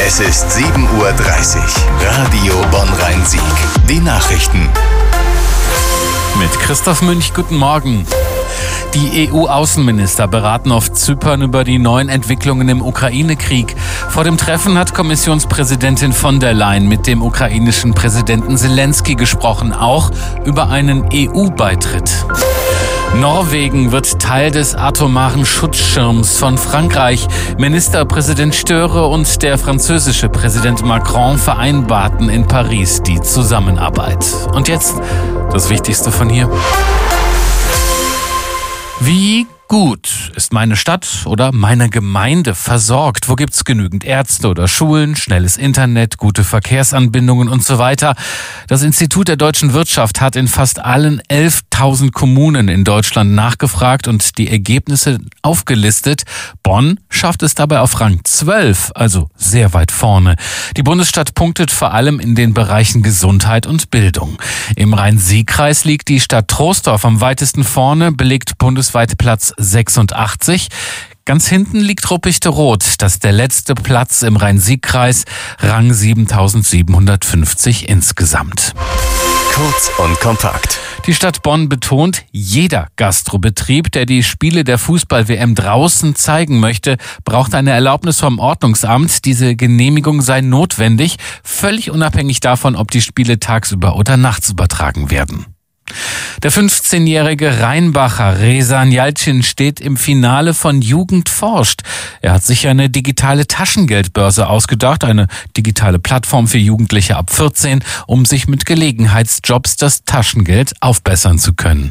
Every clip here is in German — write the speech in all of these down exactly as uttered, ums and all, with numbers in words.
Es ist sieben Uhr dreißig. Radio Bonn-Rhein-Sieg. Die Nachrichten. Mit Christoph Münch, guten Morgen. Die E U-Außenminister beraten auf Zypern über die neuen Entwicklungen im Ukraine-Krieg. Vor dem Treffen hat Kommissionspräsidentin von der Leyen mit dem ukrainischen Präsidenten Zelensky gesprochen, auch über einen E U-Beitritt. Norwegen wird Teil des atomaren Schutzschirms von Frankreich. Ministerpräsident Störe und der französische Präsident Macron vereinbarten in Paris die Zusammenarbeit. Und jetzt das Wichtigste von hier. Wie gut ist meine Stadt oder meine Gemeinde versorgt? Wo gibt's genügend Ärzte oder Schulen, schnelles Internet, gute Verkehrsanbindungen und so weiter? Das Institut der deutschen Wirtschaft hat in fast allen elftausend Kommunen in Deutschland nachgefragt und die Ergebnisse aufgelistet. Bonn schafft es dabei auf Rang zwölf, also sehr weit vorne. Die Bundesstadt punktet vor allem in den Bereichen Gesundheit und Bildung. Im Rhein-Sieg-Kreis liegt die Stadt Troisdorf am weitesten vorne, belegt bundesweit Platz sechsundachtzig. Ganz hinten liegt Ruppichteroth, das ist der letzte Platz im Rhein-Sieg-Kreis, Rang siebentausendsiebenhundertfünfzig insgesamt. Kurz und kompakt. Die Stadt Bonn betont, jeder Gastrobetrieb, der die Spiele der Fußball-W M draußen zeigen möchte, braucht eine Erlaubnis vom Ordnungsamt. Diese Genehmigung sei notwendig, völlig unabhängig davon, ob die Spiele tagsüber oder nachts übertragen werden. Der fünfzehnjährige Rheinbacher Rezan Yalcin steht im Finale von Jugend forscht. Er hat sich eine digitale Taschengeldbörse ausgedacht, eine digitale Plattform für Jugendliche ab vierzehn, um sich mit Gelegenheitsjobs das Taschengeld aufbessern zu können.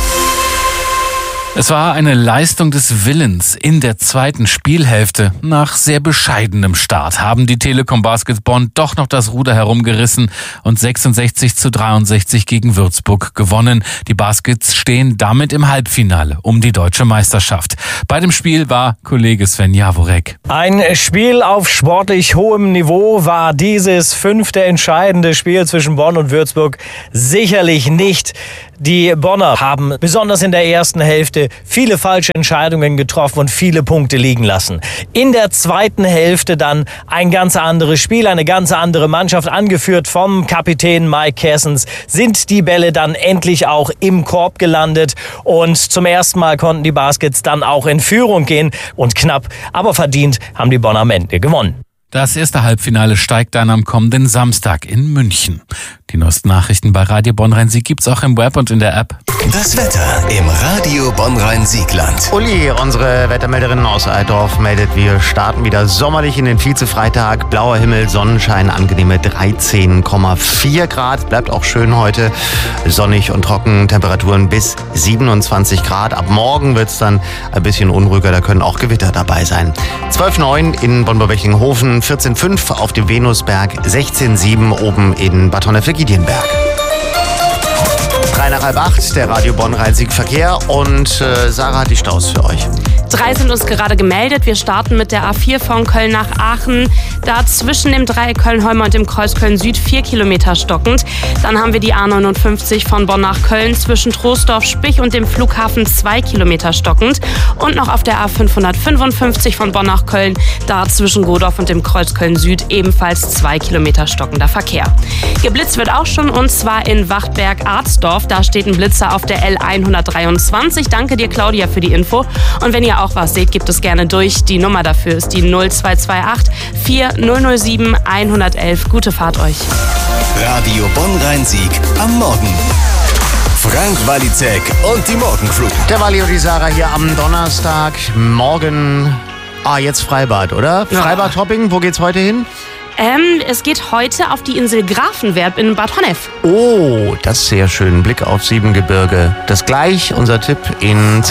Es war eine Leistung des Willens in der zweiten Spielhälfte. Nach sehr bescheidenem Start haben die Telekom Baskets Bonn doch noch das Ruder herumgerissen und sechsundsechzig zu dreiundsechzig gegen Würzburg gewonnen. Die Baskets stehen damit im Halbfinale um die deutsche Meisterschaft. Bei dem Spiel war Kollege Sven Jaworek. Ein Spiel auf sportlich hohem Niveau war dieses fünfte entscheidende Spiel zwischen Bonn und Würzburg sicherlich nicht. Die Bonner haben besonders in der ersten Hälfte viele falsche Entscheidungen getroffen und viele Punkte liegen lassen. In der zweiten Hälfte dann ein ganz anderes Spiel, eine ganz andere Mannschaft, angeführt vom Kapitän Mike Kessens, sind die Bälle dann endlich auch im Korb gelandet und zum ersten Mal konnten die Baskets dann auch in Führung gehen und knapp, aber verdient haben die Bonner am Ende gewonnen. Das erste Halbfinale steigt dann am kommenden Samstag in München. Die neuesten Nachrichten bei Radio Bonn-Rhein-Sieg gibt's auch im Web und in der App. Das Wetter im Radio Bonn-Rhein-Siegland. Uli, unsere Wettermelderin aus Altdorf, meldet, wir starten wieder sommerlich in den Vize-Freitag. Blauer Himmel, Sonnenschein, angenehme dreizehn Komma vier Grad. Bleibt auch schön heute. Sonnig und trocken, Temperaturen bis siebenundzwanzig Grad. Ab morgen wird's dann ein bisschen unruhiger, da können auch Gewitter dabei sein. zwölf Komma neun in Bonn-Böbechingen-Hofen, vierzehn Komma fünf auf dem Venusberg, sechzehn Komma sieben oben in Bad Honnef-Giedienberg. Drei nach halb acht, der Radio Bonn-Rhein-Sieg Verkehr und äh, Sarah hat die Staus für euch. Drei sind uns gerade gemeldet. Wir starten mit der A vier von Köln nach Aachen. Da zwischen dem Dreieck Köln-Heuma und dem Kreuz Köln-Süd vier Kilometer stockend. Dann haben wir die A neunundfünfzig von Bonn nach Köln zwischen Troisdorf-Spich und dem Flughafen zwei Kilometer stockend. Und noch auf der A fünfhundertfünfundfünfzig von Bonn nach Köln, da zwischen Godorf und dem Kreuz Köln-Süd ebenfalls zwei Kilometer stockender Verkehr. Geblitzt wird auch schon, und zwar in Wachtberg-Arzdorf. Da steht ein Blitzer auf der L hundertdreiundzwanzig. Danke dir, Claudia, für die Info. Und wenn ihr auch was seht, gebt es gerne durch. Die Nummer dafür ist die null zwei zwei acht vier null null sieben eins eins eins. Gute Fahrt euch. Radio Bonn-Rhein-Sieg am Morgen. Frank Walizek und die Morgencrew. Der Wally und die Sarah hier am Donnerstag. Morgen, ah, jetzt Freibad, oder? Ja. Freibad-Hopping, wo geht's heute hin? Ähm, es geht heute auf die Insel Grafenwerb in Bad Honnef. Oh, das ist sehr schön. Blick auf Siebengebirge. Das gleich unser Tipp in